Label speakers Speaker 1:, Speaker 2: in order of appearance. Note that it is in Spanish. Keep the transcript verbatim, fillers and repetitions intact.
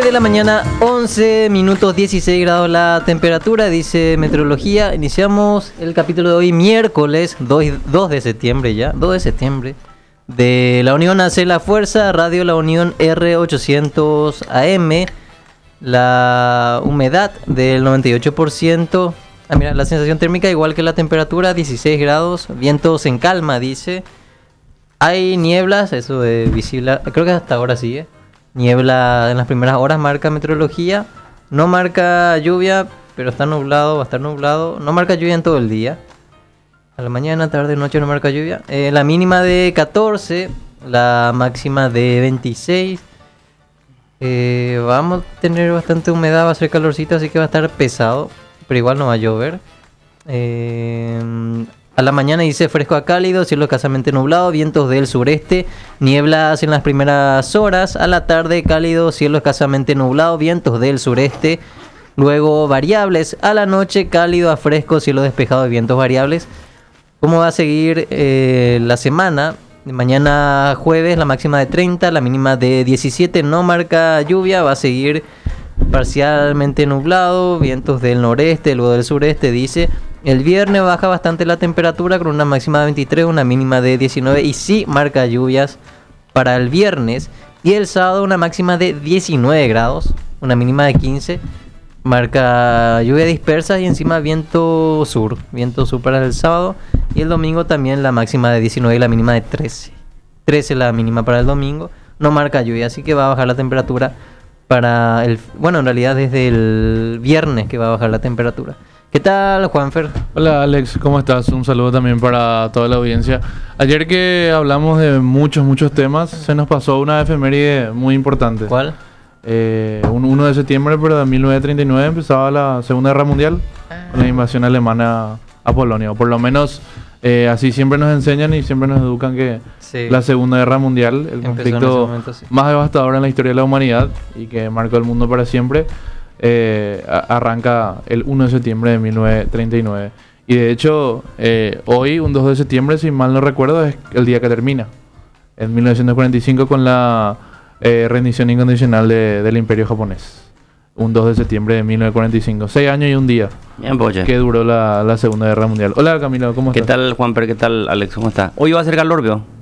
Speaker 1: de la mañana, once minutos, dieciséis grados la temperatura, dice meteorología. Iniciamos el capítulo de hoy, miércoles dos de septiembre ya, dos de septiembre. De La Unión Hace la Fuerza, Radio La Unión R ochocientos A M. La humedad del noventa y ocho por ciento. Ah, mira, la sensación térmica igual que la temperatura, dieciséis grados. Vientos en calma, dice. Hay nieblas, eso de visible, creo que hasta ahora sigue. Niebla en las primeras horas, marca meteorología. No marca lluvia, pero está nublado, va a estar nublado. No marca lluvia en todo el día. A la mañana, tarde, noche no marca lluvia. Eh, la mínima de catorce, la máxima de veintiséis. Eh, vamos a tener bastante humedad, va a ser calorcito, así que va a estar pesado. Pero igual no va a llover. Eh, a la mañana dice fresco a cálido, cielo escasamente nublado, vientos del sureste, nieblas en las primeras horas. A la tarde cálido, cielo escasamente nublado, vientos del sureste. Luego variables. A la noche cálido a fresco, cielo despejado y vientos variables. ¿Cómo va a seguir eh, la semana? Mañana jueves la máxima de treinta, la mínima de diecisiete, no marca lluvia, va a seguir parcialmente nublado, vientos del noreste, luego del sureste, dice. El viernes baja bastante la temperatura con una máxima de veintitrés, una mínima de diecinueve y sí marca lluvias para el viernes. Y el sábado una máxima de diecinueve grados, una mínima de quince. Marca lluvia dispersa y encima viento sur. Viento sur para el sábado. Y el domingo también la máxima de diecinueve y la mínima de trece. trece la mínima para el domingo. No marca lluvia, así que va a bajar la temperatura para el... Bueno, en realidad desde el viernes que va a bajar la temperatura. ¿Qué tal, Juanfer?
Speaker 2: Hola, Alex, ¿cómo estás? Un saludo también para toda la audiencia. Ayer que hablamos de muchos, muchos temas, se nos pasó una efeméride muy importante.
Speaker 1: ¿Cuál?
Speaker 2: Eh, un uno de septiembre, pero de mil novecientos treinta y nueve empezaba la Segunda Guerra Mundial con la invasión alemana a Polonia. O por lo menos eh, así siempre nos enseñan y siempre nos educan que sí. La Segunda Guerra Mundial, el Empezó conflicto momento, sí. más devastador en la historia de la humanidad y que marcó el mundo para siempre, eh, a- arranca el uno de septiembre de mil novecientos treinta y nueve. Y de hecho, eh, hoy, un dos de septiembre, si mal no recuerdo, es el día que termina. En mil novecientos cuarenta y cinco con la... Eh, rendición incondicional de, del Imperio japonés. Un dos de septiembre de mil novecientos cuarenta y cinco. Seis años y un día.
Speaker 3: Bien, poche.
Speaker 2: Que duró la, la Segunda Guerra Mundial. Hola, Camilo, ¿cómo
Speaker 3: ¿Qué
Speaker 2: estás?
Speaker 3: tal, Juanper? ¿Qué tal, Alex? ¿Cómo está? Hoy va a ser calor, veo.